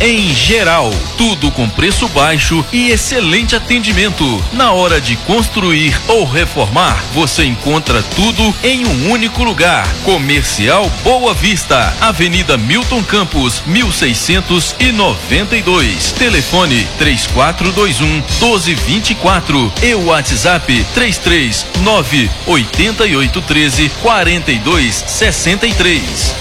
em geral. Tudo com preço baixo e excelente atendimento. Na hora de construir ou reformar, você encontra tudo em um único lugar. Comercial Boa Vista, Avenida Milton Campos, 1692. Telefone 3421-1224 e o WhatsApp 339-8813-4263.